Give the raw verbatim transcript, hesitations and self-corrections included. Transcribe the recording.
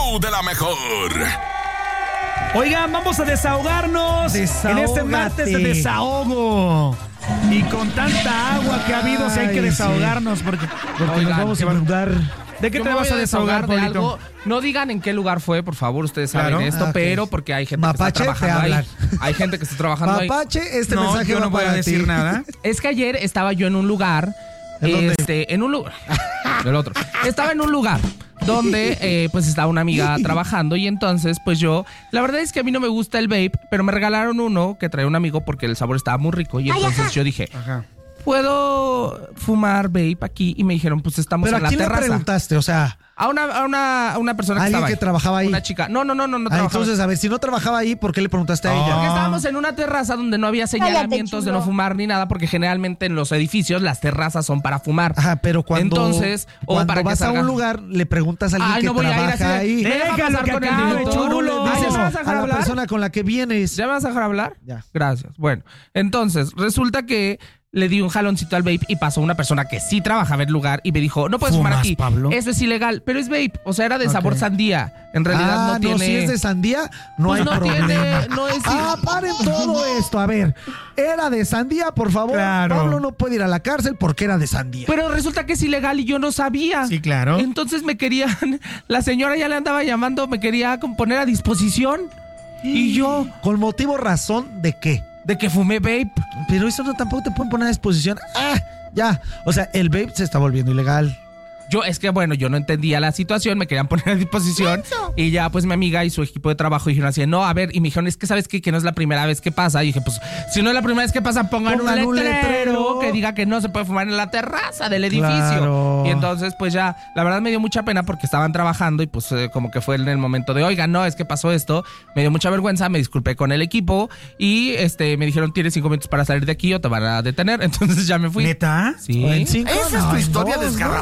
show de la mejor. Oigan, vamos a desahogarnos Desahógate. en este martes de desahogo. Y con tanta agua que ha habido, si hay que Ay, desahogarnos, sí. porque, Porque Oigan, nos vamos a ¿qué va- inundar. ¿De qué Yo te me vas voy a desahogar, de Pablito? algo. No digan en qué lugar fue, por favor, ustedes saben Claro. esto, Ah, ok. pero porque hay gente Mapache, que está te trabajando ahí. hablan. Hay gente que está trabajando ahí. Mapache, este no, mensaje yo va no voy a para decir ti. nada. Es que ayer estaba yo en un lugar. ¿En dónde? Este, en un lugar. El otro. Estaba en un lugar donde eh, pues estaba una amiga trabajando y entonces pues yo, la verdad es que a mí no me gusta el vape, pero me regalaron uno que traía un amigo porque el sabor estaba muy rico y entonces yo dije, Ajá. ¿puedo fumar vape aquí? Y me dijeron, pues estamos Pero en ¿a la quién le terraza. preguntaste? O sea, A una, a una, a una persona que ¿alguien estaba que ahí. trabajaba ahí? Una chica. No, no, no, no, no Ah, trabajaba. entonces, a ver, si no trabajaba ahí, ¿por qué le preguntaste a Ah. ella? Porque estábamos en una terraza donde no había señalamientos de no fumar ni nada, porque generalmente en los edificios las terrazas son para fumar. Ajá, pero cuando, Entonces, o cuando para que vas a salga- un lugar, le preguntas a alguien Ay, que no voy a ir trabaja así de- ahí. ¿Me deja Déjalo pasar que con el acabe, minuto? Tú no le chulo. Ay, dices ¿ya me vas a a dejar la hablar? persona con la que vienes. ¿Ya me vas a dejar hablar? Ya. Gracias. Bueno, entonces, resulta que le di un jaloncito al vape y pasó una persona que sí trabajaba en el lugar y me dijo, no puedes fumar ¿Fumas, aquí. Pablo? Eso es ilegal, pero es vape. O sea, era de sabor Ok. sandía. En realidad ah, no tiene... si es de sandía, no Pues hay no problema. tiene- no es- Ah, paren todo esto. A ver, era de sandía, por favor. Claro. Pablo no puede ir a la cárcel porque era de sandía. Pero resulta que es ilegal y yo no sabía. Sí, claro. Entonces me querían, la señora ya le andaba llamando, me quería como poner a disposición. Y yo, ¿Con motivo, razón de qué? de que fumé vape. Pero eso no tampoco te pueden poner a disposición. Ah, ya. O sea, el vape se está volviendo ilegal. Yo, es que bueno, yo no entendía la situación, me querían poner a disposición. Y ya, pues mi amiga y su equipo de trabajo dijeron así, no, a ver, y me dijeron, es que sabes qué? Que no es la primera vez que pasa. Y dije, pues, si no es la primera vez que pasa, pongan, Pongan un, un letrero letrero. que diga que no se puede fumar en la terraza del edificio. Claro. Y entonces, pues ya, la verdad me dio mucha pena porque estaban trabajando y pues eh, como que fue en el momento de, oiga, no, es que pasó esto. Me dio mucha vergüenza, me disculpé con el equipo y este me dijeron, tienes cinco minutos para salir de aquí o te van a detener. Entonces ya me fui. ¿Neta? Sí. O en cinco, Esa es no, tu en historia dos, ¿no? desgarradora.